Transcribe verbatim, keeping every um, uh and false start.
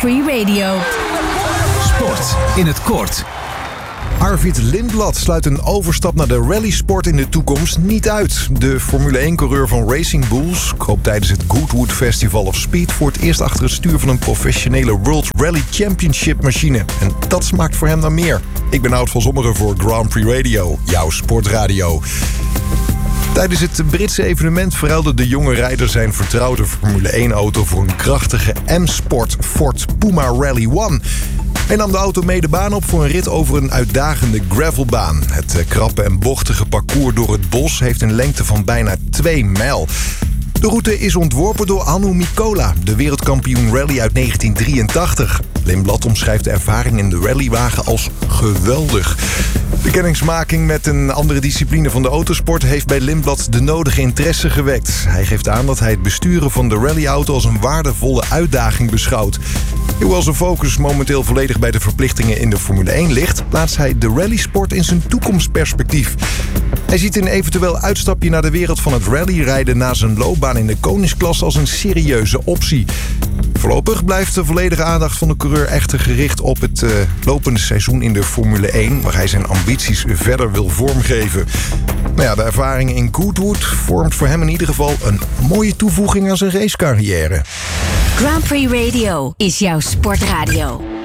Prix Radio. Sport in het kort. Arvid Lindblad sluit een overstap naar de rallysport in de toekomst niet uit. De Formule één-coureur van Racing Bulls kroop tijdens het Goodwood Festival of Speed voor het eerst achter het stuur van een professionele World Rally Championship machine. En dat smaakt voor hem naar meer. Ik ben Oud van Zommeren voor Grand Prix Radio, jouw sportradio. Tijdens het Britse evenement verruilde de jonge rijder zijn vertrouwde Formule één-auto voor een krachtige M-Sport Ford Puma Rally One. Hij nam de auto mee de baan op voor een rit over een uitdagende gravelbaan. Het krappe en bochtige parcours door het bos heeft een lengte van bijna twee mijl. De route is ontworpen door Hannu Mikkola, de wereldkampioen rally uit negentien drieëntachtig. Lindblad omschrijft de ervaring in de rallywagen als geweldig. De kennismaking met een andere discipline van de autosport heeft bij Lindblad de nodige interesse gewekt. Hij geeft aan dat hij het besturen van de rallyauto als een waardevolle uitdaging beschouwt. Hoewel zijn focus momenteel volledig bij de verplichtingen in de Formule één ligt, plaatst hij de rallysport in zijn toekomstperspectief. Hij ziet een eventueel uitstapje naar de wereld van het rallyrijden na zijn loopbaan in de koningsklasse als een serieuze optie. Voorlopig blijft de volledige aandacht van de coureur echter gericht op het uh, lopende seizoen in de Formule één, waar hij zijn ambities verder wil vormgeven. Nou ja, de ervaring in Goodwood vormt voor hem in ieder geval een mooie toevoeging aan zijn racecarrière. Grand Prix Radio is jouw sportradio.